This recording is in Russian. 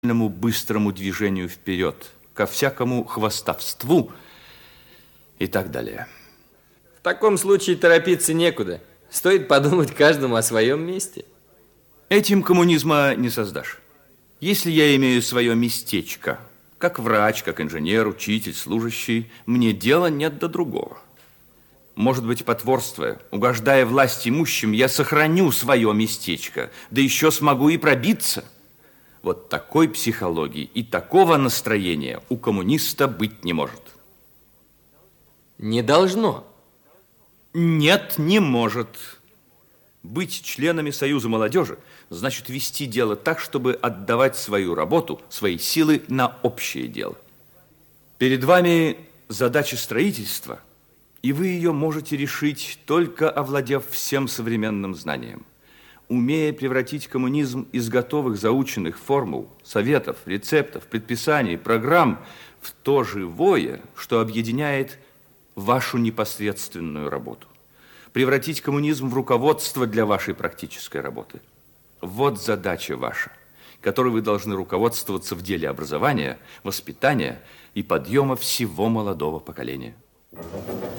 быстрому движению вперед, ко всякому хвастовству и так далее. В таком случае торопиться некуда. Стоит подумать каждому о своем месте. Этим коммунизма не создашь. Если я имею свое местечко, как врач, как инженер, учитель, служащий, мне дела нет до другого. Может быть, потворствуя, угождая власть имущим, я сохраню свое местечко, да еще смогу и пробиться. Вот такой психологии и такого настроения у коммуниста быть не может. Не должно. Нет, не может. Быть членами Союза молодежи значит вести дело так, чтобы отдавать свою работу, свои силы на общее дело. Перед вами задача строительства, и вы ее можете решить, только овладев всем современным знанием. Умея превратить коммунизм из готовых заученных формул, советов, рецептов, предписаний, программ в то живое, что объединяет вашу непосредственную работу. Превратить коммунизм в руководство для вашей практической работы. Вот задача ваша, которой вы должны руководствоваться в деле образования, воспитания и подъема всего молодого поколения.